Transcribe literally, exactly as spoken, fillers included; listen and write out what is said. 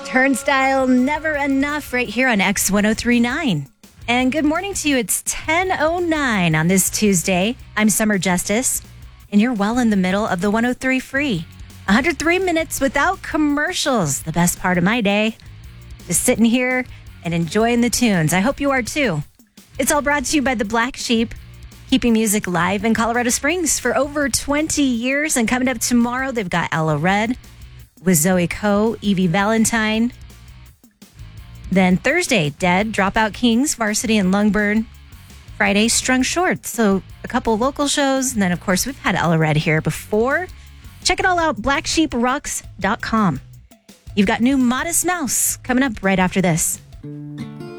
Turnstile, Never Enough, right here on X one oh three point nine. And good morning to you. It's ten oh nine on this Tuesday. I'm Summer Justice, and you're well in the middle of the one oh three free. one hundred three minutes without commercials. The best part of my day. Just sitting here and enjoying the tunes. I hope you are too. It's all brought to you by the Black Sheep, keeping music live in Colorado Springs for over twenty years. And coming up tomorrow, they've got Ella Red with Zoe Coe, Evie Valentine. Then Thursday, Dead, Dropout Kings, Varsity and Lungburn. Friday, Strung Short. So a couple local shows. And then, of course, we've had Ella Red here before. Check it all out, black sheep rocks dot com. You've got new Modest Mouse coming up right after this.